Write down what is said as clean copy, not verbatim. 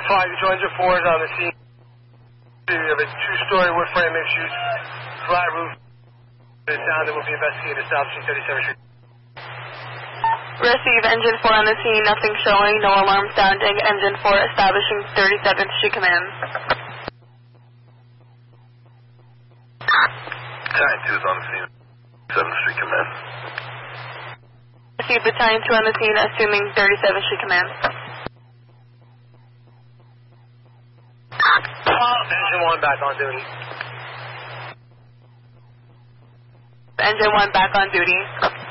5, your engine 4 is on the scene. You have a 2-story wood frame issues, flat roof. The sound that will be investigated establishing 37th Street. Receive engine 4 on the scene, nothing showing, no alarm sounding. Engine 4 establishing 37th Street command. Battalion 2 is on the scene, 7th Street command. Receive Battalion 2 on the scene, assuming 37th Street command. Engine 1 back on duty. Engine 1 back on duty.